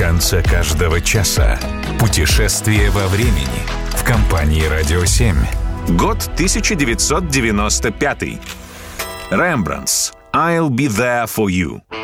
конце каждого часа. Путешествие во времени в компании «Радио 7». Год 1995. Rembrandts «I'll be there for you».